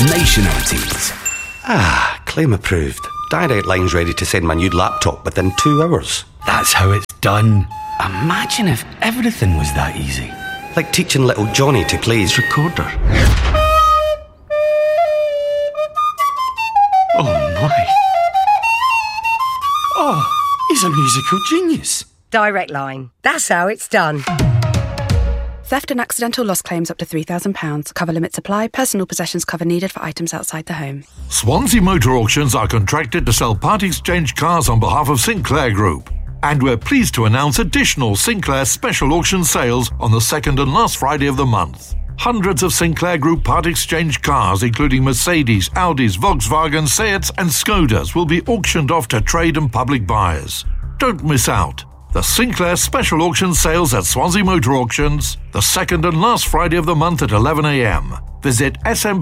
Nation 80s. Claim approved. Direct Line's ready to send my new laptop within 2 hours. That's how it's done. Imagine if everything was that easy. Like teaching little Johnny to play his recorder. Oh my. Oh, he's a musical genius. Direct Line. That's how it's done. Theft and accidental loss claims up to £3,000. Cover limits apply. Personal possessions cover needed for items outside the home. Swansea Motor Auctions are contracted to sell part exchange cars on behalf of Sinclair Group. And we're pleased to announce additional Sinclair special auction sales on the second and last Friday of the month. Hundreds of Sinclair Group part exchange cars, including Mercedes, Audis, Volkswagen, Seats and Skodas, will be auctioned off to trade and public buyers. Don't miss out. The Sinclair Special Auction Sales at Swansea Motor Auctions, the second and last Friday of the month at 11 a.m. Visit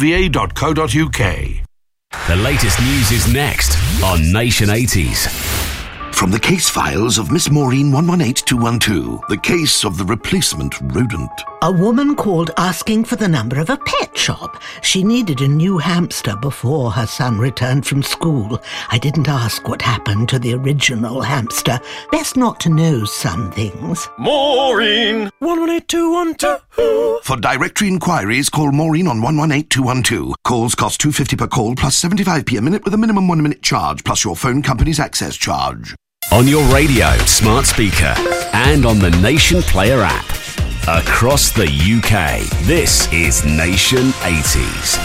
smva.co.uk. The latest news is next on Nation 80s. From the case files of Miss Maureen 118212, the case of the replacement rodent. A woman called asking for the number of a pet shop. She needed a new hamster before her son returned from school. I didn't ask what happened to the original hamster. Best not to know some things. Maureen 118212. For directory inquiries, call Maureen on 118212. Calls cost $2.50 per call plus 75p a minute with a minimum 1 minute charge plus your phone company's access charge. On your radio, smart speaker, and on the Nation Player app. Across the UK, this is Nation 80s.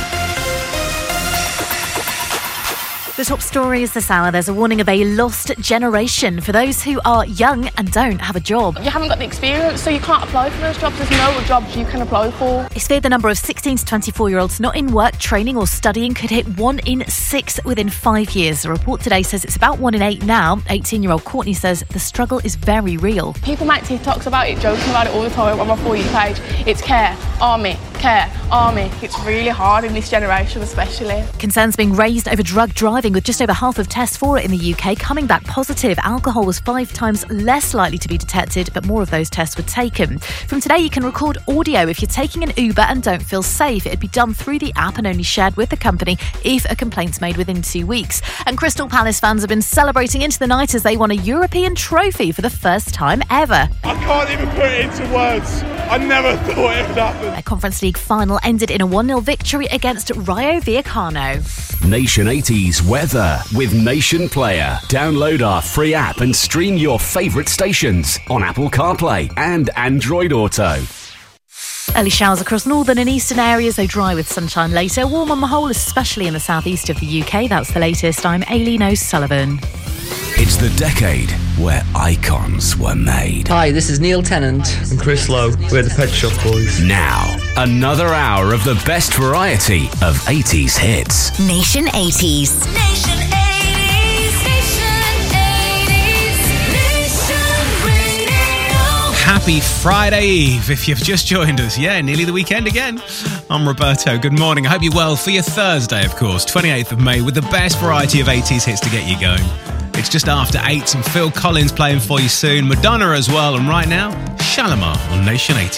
The top story is this hour. There's a warning of a lost generation for those who are young and don't have a job. You haven't got the experience, so you can't apply for those jobs. There's no jobs you can apply for. It's feared the number of 16 to 24-year-olds not in work, training or studying could hit 1 in 6 within 5 years. The report today says it's about 1 in 8 now. 18-year-old Courtney says the struggle is very real. People make TikToks about it, joking about it all the time on my For You page. It's care, army, care, army. It's really hard in this generation especially. Concerns being raised over drug driving, with just over half of tests for it in the UK coming back positive. Alcohol was 5 times less likely to be detected, but more of those tests were taken. From today, you can record audio if you're taking an Uber and don't feel safe. It'd be done through the app and only shared with the company if a complaint's made within 2 weeks. And Crystal Palace fans have been celebrating into the night as they won a European trophy for the first time ever. I can't even put it into words. I never thought it would happen. Their Conference League final ended in a 1-0 victory against Rayo Vallecano. Nation 80s weather with Nation Player. Download our free app and stream your favourite stations on Apple CarPlay and Android Auto. Early showers across northern and eastern areas, though dry with sunshine later. Warm on the whole, especially in the southeast of the UK. That's the latest. I'm Aileen O'Sullivan. It's the decade where icons were made. Hi, this is Neil Tennant and Chris Lowe. We're the Pet Shop Boys. Now, another hour of the best variety of 80s hits. Nation 80s. Nation 80s. Happy Friday Eve if you've just joined us. Yeah, nearly the weekend again. I'm Roberto. Good morning. I hope you're well for your Thursday, of course, 28th of May, with the best variety of 80s hits to get you going. It's just after 8, some Phil Collins playing for you soon, Madonna as well, and right now, Shalimar on Nation 80s.